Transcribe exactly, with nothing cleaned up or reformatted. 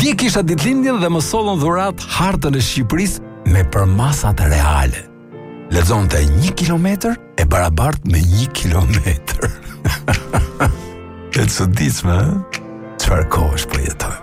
Dje kisha ditëlindjen dhe më sollën dhurat hartën e Shqipërisë me përmasat reale. Lexonte një kilometër e barabart me një kilometër. E çuditshme, ë? Çfarë kohësh po jetojmë?